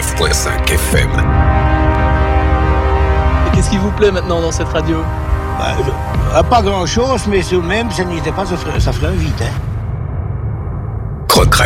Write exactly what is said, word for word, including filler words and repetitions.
virgule cinq F M. Et qu'est-ce qui vous plaît maintenant dans cette radio ? Bah, euh, pas grand-chose, mais tout de même, ça n'était pas, ça ferait, ça ferait un vide, hein.